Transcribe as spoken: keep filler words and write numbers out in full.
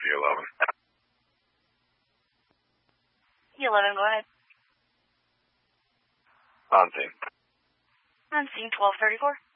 copy eleven. eleven, go ahead. On scene. On scene twelve thirty-four.